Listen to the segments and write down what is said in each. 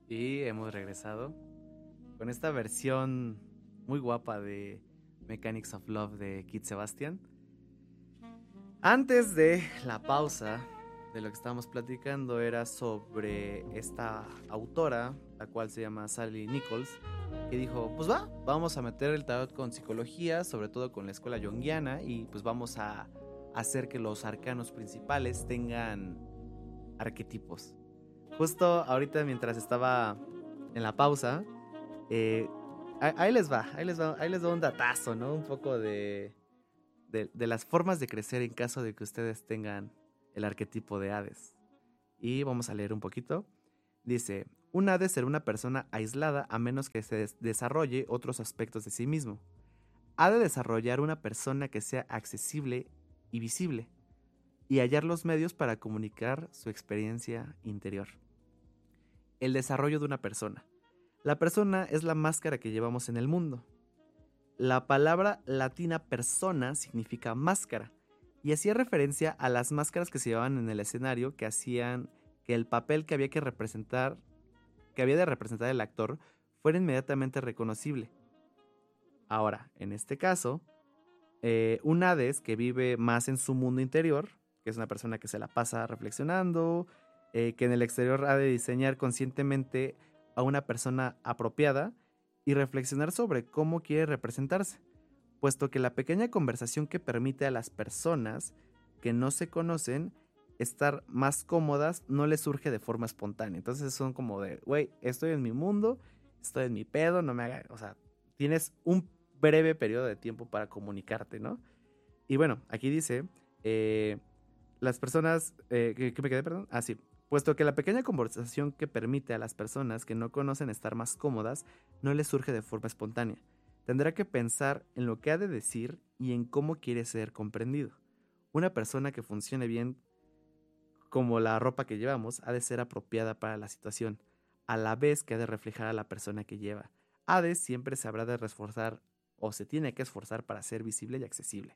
Y hemos regresado con esta versión muy guapa de Mechanics of Love de Kid Sebastian. Antes de la pausa, de lo que estábamos platicando era sobre esta autora, la cual se llama Sally Nichols, que dijo, pues vamos a meter el tarot con psicología, sobre todo con la escuela junguiana, y pues vamos a hacer que los arcanos principales tengan arquetipos. Justo ahorita mientras estaba en la pausa, eh, ahí les va un datazo, ¿no? Un poco de las formas de crecer en caso de que ustedes tengan el arquetipo de Hades. Y vamos a leer un poquito. Dice, un Hades será una persona aislada a menos que se desarrolle otros aspectos de sí mismo. Ha de desarrollar una persona que sea accesible y visible, y hallar los medios para comunicar su experiencia interior. El desarrollo de una persona. La persona es la máscara que llevamos en el mundo. La palabra latina persona significa máscara y hacía referencia a las máscaras que se llevaban en el escenario que hacían que el papel que había de representar el actor fuera inmediatamente reconocible. Ahora, en este caso, un Hades que vive más en su mundo interior, que es una persona que se la pasa reflexionando, que en el exterior ha de diseñar conscientemente a una persona apropiada y reflexionar sobre cómo quiere representarse, puesto que la pequeña conversación que permite a las personas que no se conocen estar más cómodas no les surge de forma espontánea. Entonces son como de, güey, estoy en mi mundo, estoy en mi pedo, no me haga, o sea, tienes un breve periodo de tiempo para comunicarte, ¿no? Y bueno, aquí dice, las personas, ¿qué me quedé, perdón? Ah, sí. Puesto que la pequeña conversación que permite a las personas que no conocen estar más cómodas no les surge de forma espontánea. Tendrá que pensar en lo que ha de decir y en cómo quiere ser comprendido. Una persona que funcione bien como la ropa que llevamos ha de ser apropiada para la situación, a la vez que ha de reflejar a la persona que lleva. Hades siempre se habrá de esforzar o se tiene que esforzar para ser visible y accesible.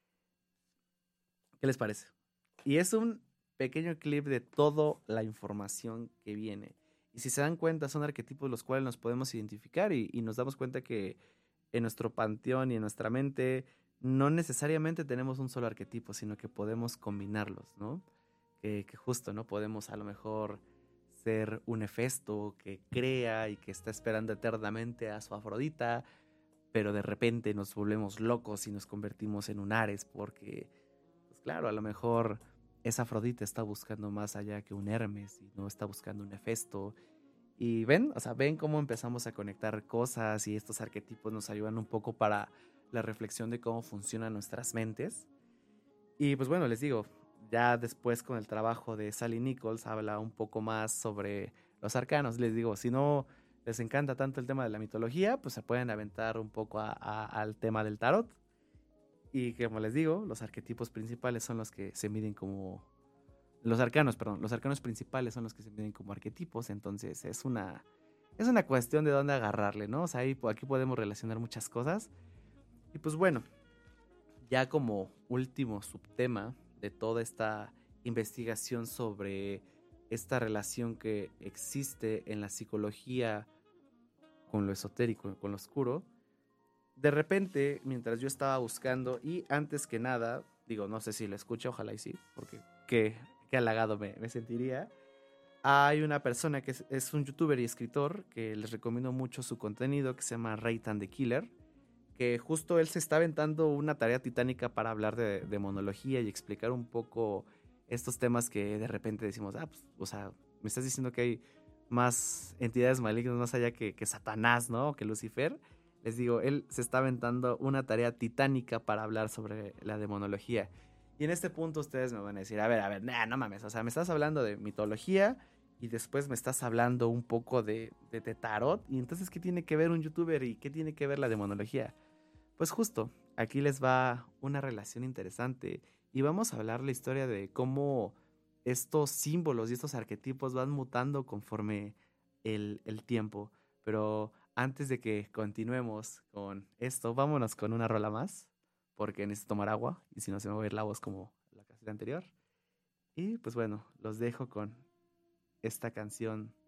¿Qué les parece? Y es un pequeño clip de toda la información que viene. Y si se dan cuenta, son arquetipos los cuales nos podemos identificar y nos damos cuenta que en nuestro panteón y en nuestra mente no necesariamente tenemos un solo arquetipo, sino que podemos combinarlos, ¿no? Que justo, ¿no? Podemos a lo mejor ser un Hefesto que crea y que está esperando eternamente a su Afrodita, pero de repente nos volvemos locos y nos convertimos en un Ares porque, pues claro, a lo mejor esa Afrodita está buscando más allá que un Hermes y no está buscando un Hefesto. Y ven, o sea, ven cómo empezamos a conectar cosas y estos arquetipos nos ayudan un poco para la reflexión de cómo funcionan nuestras mentes. Y pues bueno, les digo, ya después con el trabajo de Sally Nichols habla un poco más sobre los arcanos. Les digo, si no les encanta tanto el tema de la mitología, pues se pueden aventar un poco al tema del tarot. Y como les digo, los arquetipos principales son los que se miden como... Los arcanos, perdón. Los arcanos principales son los que se miden como arquetipos. Entonces es una cuestión de dónde agarrarle, ¿no? O sea, aquí podemos relacionar muchas cosas. Y pues bueno, ya como último subtema de toda esta investigación sobre esta relación que existe en la psicología con lo esotérico, con lo oscuro, de repente, mientras yo estaba buscando, y antes que nada, digo, no sé si lo escucha, ojalá y sí, porque qué halagado me sentiría. Hay una persona que es un youtuber y escritor que les recomiendo mucho su contenido, que se llama Raytan the Killer, que justo él se está aventando una tarea titánica para hablar de monología y explicar un poco estos temas que de repente decimos, pues, o sea, me estás diciendo que hay más entidades malignas más allá que Satanás, ¿no? Que Lucifer. Les digo, él se está aventando una tarea titánica para hablar sobre la demonología. Y en este punto ustedes me van a decir, a ver, nah, no mames, o sea, me estás hablando de mitología y después me estás hablando un poco de tarot. Y entonces, ¿qué tiene que ver un youtuber y qué tiene que ver la demonología? Pues justo, aquí les va una relación interesante y vamos a hablar la historia de cómo estos símbolos y estos arquetipos van mutando conforme el tiempo. Pero antes de que continuemos con esto, vámonos con una rola más, porque necesito tomar agua y si no se me va a ir la voz como la casita anterior. Y pues bueno, los dejo con esta canción